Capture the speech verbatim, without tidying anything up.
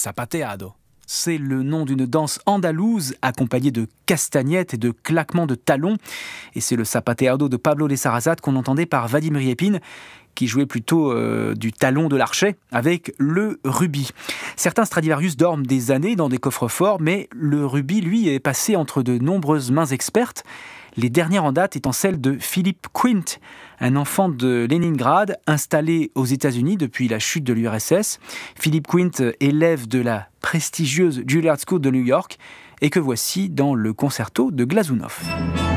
zapateado. C'est le nom d'une danse andalouse accompagnée de castagnettes et de claquements de talons. Et c'est le zapateado de Pablo de Sarasate qu'on entendait par Vadim Riepin, qui jouait plutôt euh, du talon de l'archet avec le rubis. Certains Stradivarius dorment des années dans des coffres-forts, mais le rubis, lui, est passé entre de nombreuses mains expertes. Les dernières en date étant celles de Philip Quint, un enfant de Leningrad installé aux États-Unis depuis la chute de l'U R S S. Philip Quint, élève de la prestigieuse Juilliard School de New York, et que voici dans le concerto de Glazunov.